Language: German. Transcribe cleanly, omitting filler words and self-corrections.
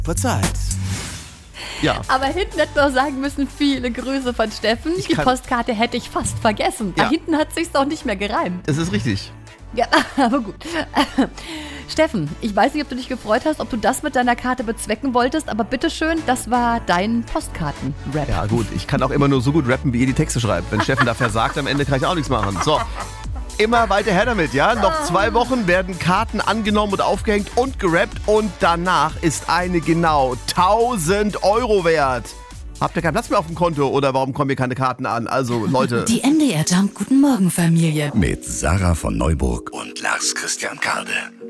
Verzeiht. Ja. Aber hinten hätte man auch sagen müssen, viele Grüße von Steffen. Die Postkarte hätte ich fast vergessen. Da hinten hat es sich auch nicht mehr gereimt. Das ist richtig. Ja, aber gut. Steffen, ich weiß nicht, ob du dich gefreut hast, ob du das mit deiner Karte bezwecken wolltest, aber bitteschön, das war dein Postkarten-Rap. Ja gut, ich kann auch immer nur so gut rappen, wie ihr die Texte schreibt. Wenn Steffen da versagt, am Ende kann ich auch nichts machen. So, immer weiter her damit, ja? Noch 2 Wochen werden Karten angenommen und aufgehängt und gerappt und danach ist eine genau 1.000 Euro wert. Habt ihr keinen Platz mehr auf dem Konto oder warum kommen hier keine Karten an? Also Leute. Die MDR Jump Guten Morgen Familie. Mit Sarah von Neuburg und Lars Christian Kade.